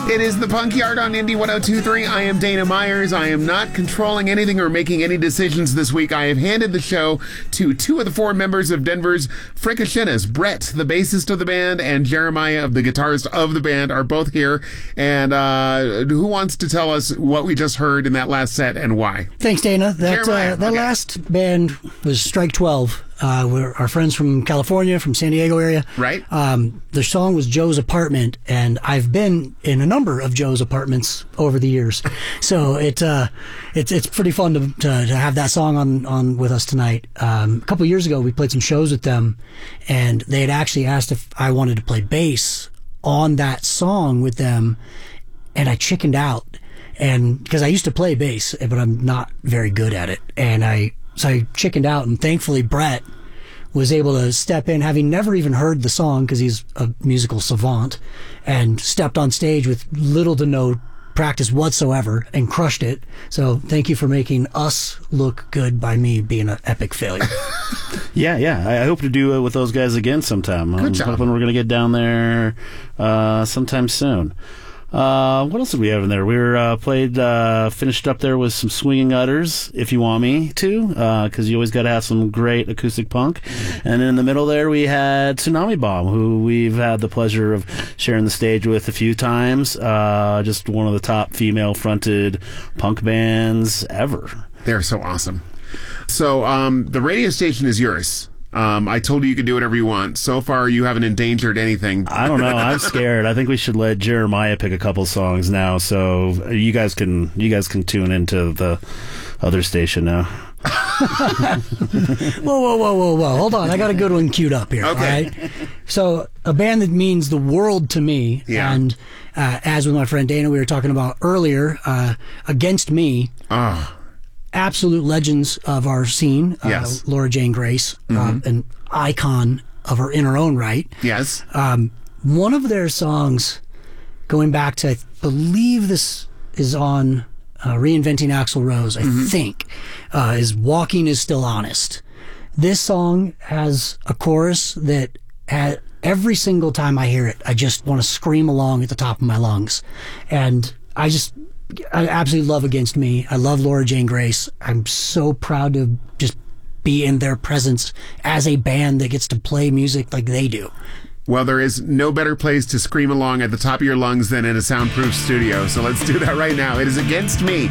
It is the Punk Yard on Indie 102.3. I am Dana Myers. I am not controlling anything or making any decisions this week. I have handed the show to two of the four members of Denver's Fricashinas. Brett, the bassist of the band, and Jeremiah, the guitarist of the band, are both here. And who wants to tell us what we just heard in that last set and why? Thanks, Dana. That last band was Strike 12. We're our friends from California, from San Diego area. Right. The song was Joe's Apartment, and I've been in a number of Joe's apartments over the years. So it's pretty fun to have that song on with us tonight. A couple of years ago, we played some shows with them, and they had actually asked if I wanted to play bass on that song with them, and I chickened out, and because I used to play bass, but I'm not very good at it, so I chickened out, and thankfully Brett was able to step in, having never even heard the song because he's a musical savant, and stepped on stage with little to no practice whatsoever and crushed it. So thank you for making us look good by me being an epic failure. Yeah. I hope to do it with those guys again sometime. Good job. I'm hoping we're going to get down there sometime soon. What else did we have in there? We were finished up there with some Swinging Utters, If You Want Me To, because you always got to have some great acoustic punk. And in the middle there, we had Tsunami Bomb, who we've had the pleasure of sharing the stage with a few times. Just one of the top female-fronted punk bands ever. They're so awesome. So the radio station is yours. I told you could do whatever you want. So far, you haven't endangered anything. I don't know. I'm scared. I think we should let Jeremiah pick a couple songs now, so you guys can tune into the other station now. Whoa. Hold on. I got a good one queued up here. Okay. All right? So a band that means the world to me, and as with my friend Dana, we were talking about earlier, Against Me. Absolute legends of our scene. Yes. Laura Jane Grace, an icon of her in her own right. Yes. One of their songs, going back to, I believe this is on Reinventing Axl Rose, I think, is Walking Is Still Honest. This song has a chorus that every single time I hear it, I just want to scream along at the top of my lungs. And I absolutely love Against Me. I love Laura Jane Grace. I'm so proud to just be in their presence as a band that gets to play music like they do. Well, there is no better place to scream along at the top of your lungs than in a soundproof studio. So let's do that right now. It is Against Me.